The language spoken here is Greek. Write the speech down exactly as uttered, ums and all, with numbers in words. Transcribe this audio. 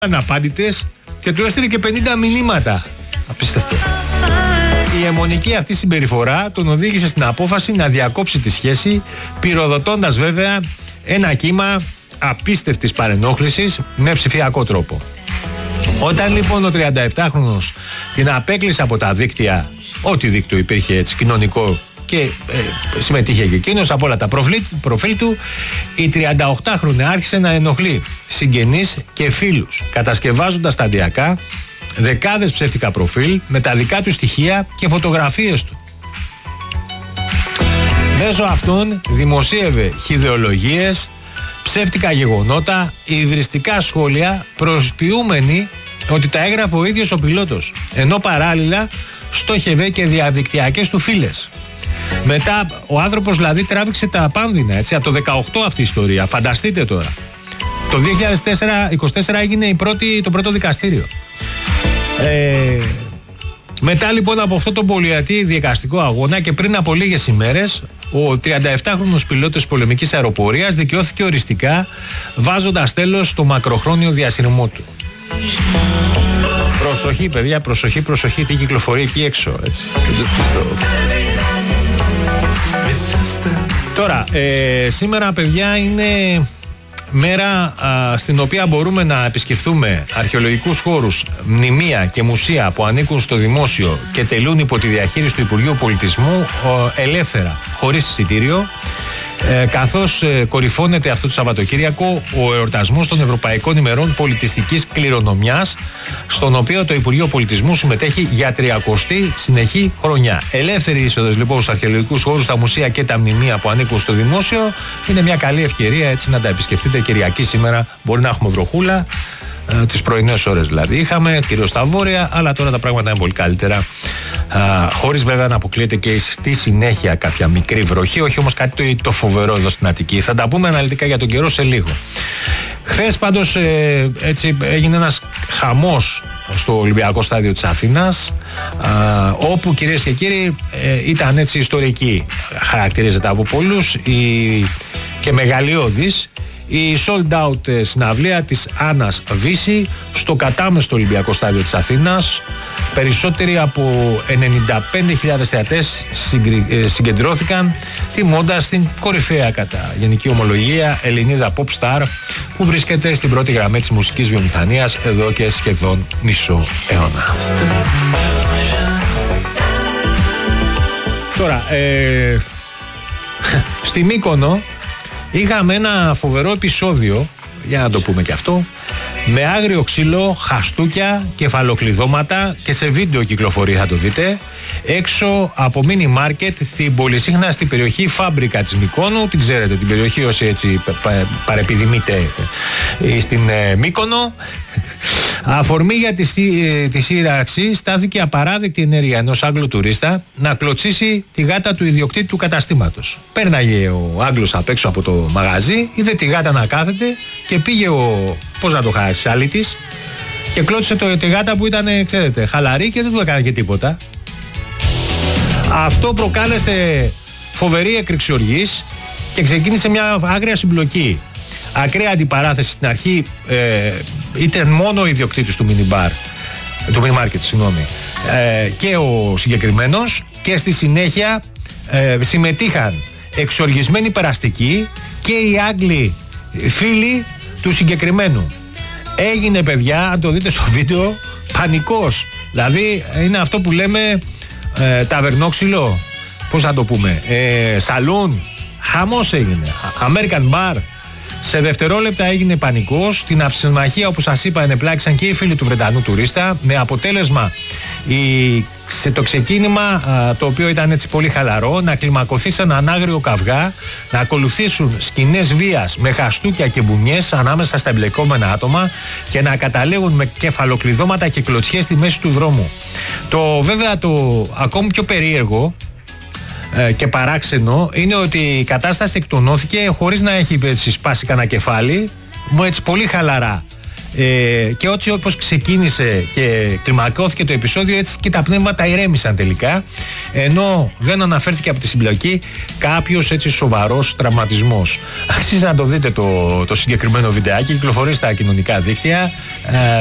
αναπάντητες και του έστειλε και πενήντα μηνύματα. Απίστευτο. Η αιμονική αυτή συμπεριφορά τον οδήγησε στην απόφαση να διακόψει τη σχέση, πυροδοτώντας βέβαια ένα κύμα απίστευτης παρενόχλησης με ψηφιακό τρόπο. Όταν λοιπόν ο τριανταεπτάχρονος την απέκλεισε από τα δίκτυα, ό,τι δίκτυο υπήρχε έτσι κοινωνικό, και ε, συμμετείχε και εκείνος από όλα τα προφίλ, προφίλ του, η τριανταοκτάχρονη άρχισε να ενοχλεί συγγενείς και φίλους, κατασκευάζοντας σταδιακά δεκάδες ψεύτικα προφίλ με τα δικά του στοιχεία και φωτογραφίες του. Μέσω αυτών δημοσίευε χυδεολογίες, ψεύτικα γεγονότα, υβριστικά σχόλια, προσποιούμενοι ότι τα έγραφε ο ίδιος ο πιλότος, ενώ παράλληλα στόχευε και διαδικτυακές του φίλες. Μετά ο άνθρωπος δηλαδή τράβηξε τα πάνδυνα, έτσι, από το δεκαοκτώ αυτή η ιστορία. Φανταστείτε τώρα. Το δύο χιλιάδες είκοσι τέσσερα έγινε η πρώτη, το πρώτο δικαστήριο. Ε, μετά λοιπόν από αυτό το πολυετή δικαστικό αγώνα και πριν από λίγες ημέρες, ο τριανταεπτάχρονος πιλότος πολεμικής αεροπορίας δικαιώθηκε οριστικά, βάζοντας τέλος στο μακροχρόνιο διασυρμό του. Προσοχή παιδιά, προσοχή, προσοχή, τι κυκλοφορεί εκεί έξω, έτσι. Τώρα, ε, σήμερα παιδιά είναι μέρα α, στην οποία μπορούμε να επισκεφθούμε αρχαιολογικούς χώρους, μνημεία και μουσεία που ανήκουν στο δημόσιο και τελούν υπό τη διαχείριση του Υπουργείου Πολιτισμού ο, ελεύθερα, χωρίς εισιτήριο, ε, καθώς ε, κορυφώνεται αυτό το Σαββατοκύριακο ο εορτασμός των Ευρωπαϊκών ημερών πολιτιστικής κληρονομιάς, στον οποίο το Υπουργείο Πολιτισμού συμμετέχει για τριακοστή συνεχή χρονιά. Ελεύθερη είσοδος λοιπόν στους αρχαιολογικούς χώρους, τα μουσεία και τα μνημεία που ανήκουν στο δημόσιο. Είναι μια καλή ευκαιρία έτσι να τα επισκεφτείτε. Κυριακή σήμερα μπορεί να έχουμε βροχούλα, ε, τις πρωινές ώρες δηλαδή είχαμε, κυρίως στα βόρεια, αλλά τώρα τα πράγματα είναι πολύ καλύτερα. Uh, χωρίς βέβαια να αποκλείεται και στη συνέχεια κάποια μικρή βροχή, όχι όμως κάτι το, το φοβερό εδώ στην Αττική. Θα τα πούμε αναλυτικά για τον καιρό σε λίγο. Χθες πάντως ε, έτσι έγινε ένας χαμός στο Ολυμπιακό Στάδιο της Αθήνας, uh, όπου κυρίες και κύριοι ε, ήταν έτσι ιστορική, χαρακτηρίζεται από πολλούς η, και μεγαλειώδης η sold out συναυλία της Άννας Βύση στο κατάμεστο Ολυμπιακό Στάδιο της Αθήνας. Περισσότεροι από ενενήντα πέντε χιλιάδες θεατές συγκεντρώθηκαν, τιμώντας την κορυφαία κατά γενική ομολογία Ελληνίδα pop star που βρίσκεται στην πρώτη γραμμή της μουσικής βιομηχανίας εδώ και σχεδόν μισό αιώνα. Τώρα, ε, στη Μύκονο είχαμε ένα φοβερό επεισόδιο, για να το πούμε και αυτό, με άγριο ξύλο, χαστούκια, κεφαλοκλειδώματα, και σε βίντεο κυκλοφορεί, θα το δείτε, έξω από μίνι μάρκετ στην πολυσύχναστη περιοχή Φάμπρικα της Μυκόνου. Την ξέρετε την περιοχή όσοι έτσι παρεπιδημείτε στην Μύκονο. Αφορμή για τη, τη σύραξη στάθηκε απαράδεκτη ενέργεια ενός Άγγλου τουρίστα να κλωτσίσει τη γάτα του ιδιοκτήτη του καταστήματος. Πέρναγε ο Άγγλος απ' έξω από το μαγαζί, είδε τη γάτα να κάθεται και πήγε ο, πώς να το χάσει, αλήτης, και κλώτσισε το, τη γάτα που ήταν, ξέρετε, χαλαρή και δεν του έκανε και τίποτα. Αυτό προκάλεσε φοβερή έκρηξη οργής και ξεκίνησε μια άγρια συμπλοκή. Ακραία αντιπαράθεση στην αρχή, ε, ήταν μόνο ο ιδιοκτήτης του μινιμπάρ, του μινι μάρκετ, συγγνώμη, ε, και ο συγκεκριμένος, και στη συνέχεια ε, συμμετείχαν εξοργισμένοι περαστικοί και οι Άγγλοι φίλοι του συγκεκριμένου. Έγινε, παιδιά, αν το δείτε στο βίντεο, πανικός. Δηλαδή είναι αυτό που λέμε ε, ταβερνόξυλο, πώς να το πούμε, ε, σαλούν, χαμός έγινε, American bar. Σε δευτερόλεπτα έγινε πανικός. Στην αψημαχία, όπως σας είπα, ενεπλάκησαν και οι φίλοι του Βρετανού τουρίστα, με αποτέλεσμα η, σε το ξεκίνημα, α, το οποίο ήταν έτσι πολύ χαλαρό, να κλιμακωθεί σε έναν άγριο καυγά, να ακολουθήσουν σκηνές βίας με χαστούκια και μπουνιές ανάμεσα στα εμπλεκόμενα άτομα και να καταλήγουν με κεφαλοκλειδώματα και κλωτσιές στη μέση του δρόμου. Το βέβαια το ακόμη πιο περίεργο και παράξενο είναι ότι η κατάσταση εκτονώθηκε χωρίς να έχει έτσι σπάσει κανένα κεφάλι, μου έτσι πολύ χαλαρά Ε, και έτσι όπως ξεκίνησε και κλιμακώθηκε το επεισόδιο, έτσι και τα πνεύματα ηρέμησαν τελικά, ενώ δεν αναφέρθηκε από τη συμπλοκή κάποιος έτσι σοβαρός τραυματισμός. Αξίζει να το δείτε το, το συγκεκριμένο βιντεάκι, κυκλοφορεί στα κοινωνικά δίκτυα. Ε,